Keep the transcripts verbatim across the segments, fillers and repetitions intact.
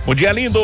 Bom dia, lindo!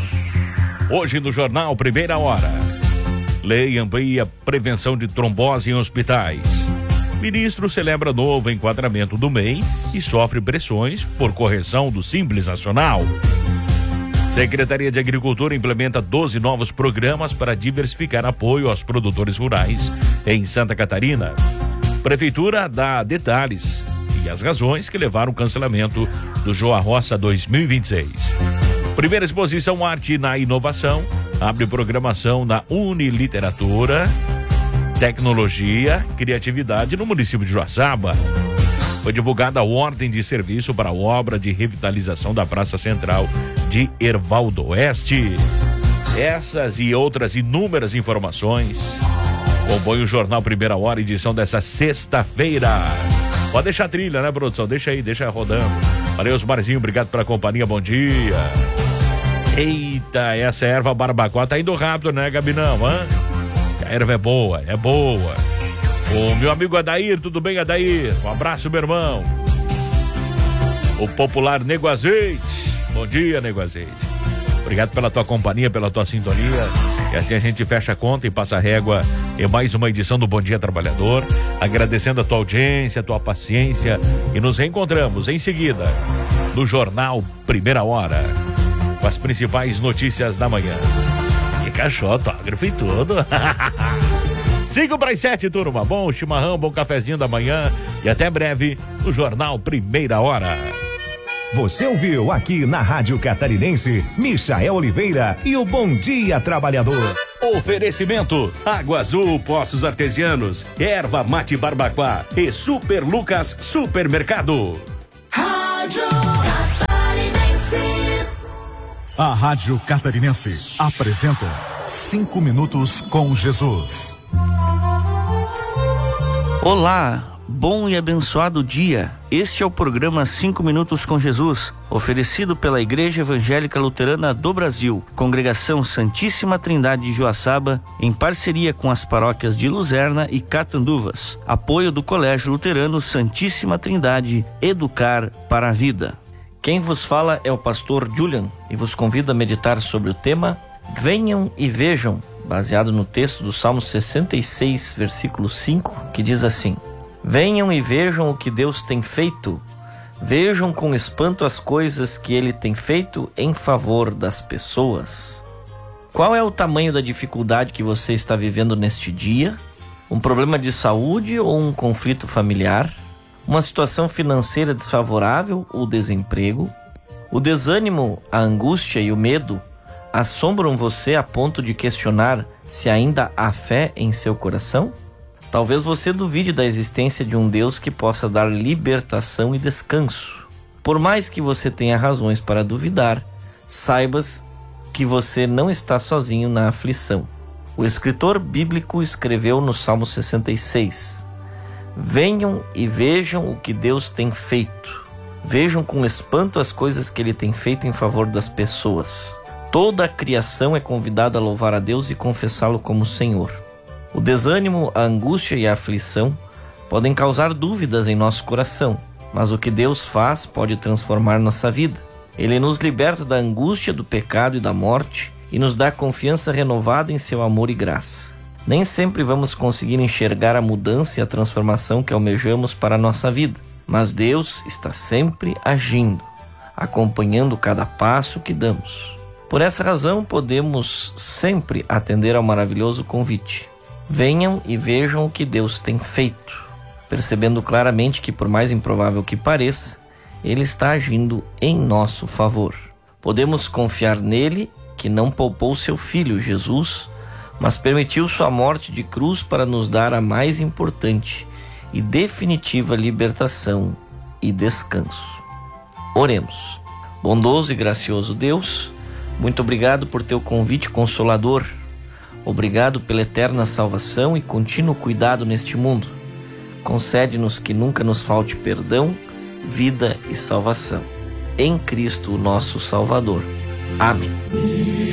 Hoje no Jornal Primeira Hora. Lei amplia prevenção de trombose em hospitais. Ministro celebra novo enquadramento do M E I e sofre pressões por correção do Simples Nacional. Secretaria de Agricultura implementa doze novos programas para diversificar apoio aos produtores rurais em Santa Catarina. Prefeitura dá detalhes e as razões que levaram ao cancelamento do Joa Roça dois mil e vinte e seis. Primeira exposição Arte na Inovação abre programação na Uniliteratura, Tecnologia, Criatividade no município de Joaçaba. Foi divulgada a ordem de serviço para a obra de revitalização da Praça Central de Hervaldo Oeste. Essas e outras inúmeras informações compõem o Jornal Primeira Hora, edição dessa sexta-feira. Pode deixar a trilha, né, produção? Deixa aí, deixa rodando. Valeu, Osmarzinho, obrigado pela companhia, bom dia. Eita, essa erva barbacoa tá indo rápido, né, Gabinão? Hã? A erva é boa, é boa. O meu amigo Adair, tudo bem, Adair? Um abraço, meu irmão. O popular Nego Azeite. Bom dia, Nego Azeite. Obrigado pela tua companhia, pela tua sintonia. E assim a gente fecha a conta e passa a régua em mais uma edição do Bom Dia Trabalhador. Agradecendo a tua audiência, a tua paciência. E nos reencontramos em seguida no Jornal Primeira Hora, com as principais notícias da manhã. E cachorro, autógrafo e tudo. Cinco para as sete, turma. Bom chimarrão, bom cafezinho da manhã. E até breve no Jornal Primeira Hora. Você ouviu aqui na Rádio Catarinense, Michael Oliveira e o Bom Dia Trabalhador. Oferecimento: Água Azul Poços Artesianos, Erva Mate Barbacoa e Super Lucas Supermercado. Rádio Catarinense. A Rádio Catarinense apresenta Cinco Minutos com Jesus. Olá, bom e abençoado dia. Este é o programa Cinco Minutos com Jesus, oferecido pela Igreja Evangélica Luterana do Brasil, Congregação Santíssima Trindade de Joaçaba, em parceria com as paróquias de Luzerna e Catanduvas. Apoio do Colégio Luterano Santíssima Trindade, Educar para a Vida. Quem vos fala é o pastor Julian e vos convido a meditar sobre o tema Venham e Vejam, baseado no texto do Salmo sessenta e seis, versículo cinco, que diz assim: Venham e vejam o que Deus tem feito, vejam com espanto as coisas que Ele tem feito em favor das pessoas. Qual é o tamanho da dificuldade que você está vivendo neste dia? Um problema de saúde ou um conflito familiar? Uma situação financeira desfavorável ou desemprego? O desânimo, a angústia e o medo assombram você a ponto de questionar se ainda há fé em seu coração? Talvez você duvide da existência de um Deus que possa dar libertação e descanso. Por mais que você tenha razões para duvidar, saibas que você não está sozinho na aflição. O escritor bíblico escreveu no Salmo sessenta e seis: Venham e vejam o que Deus tem feito. Vejam com espanto as coisas que Ele tem feito em favor das pessoas. Toda a criação é convidada a louvar a Deus e confessá-lo como Senhor. O desânimo, a angústia e a aflição podem causar dúvidas em nosso coração, mas o que Deus faz pode transformar nossa vida. Ele nos liberta da angústia, do pecado e da morte e nos dá confiança renovada em seu amor e graça. Nem sempre vamos conseguir enxergar a mudança e a transformação que almejamos para a nossa vida, mas Deus está sempre agindo, acompanhando cada passo que damos. Por essa razão, podemos sempre atender ao maravilhoso convite. Venham e vejam o que Deus tem feito, percebendo claramente que, por mais improvável que pareça, Ele está agindo em nosso favor. Podemos confiar nele, que não poupou seu Filho, Jesus, mas permitiu sua morte de cruz para nos dar a mais importante e definitiva libertação e descanso. Oremos. Bondoso e gracioso Deus, muito obrigado por teu convite consolador. Obrigado pela eterna salvação e contínuo cuidado neste mundo. Concede-nos que nunca nos falte perdão, vida e salvação. Em Cristo, nosso Salvador. Amém.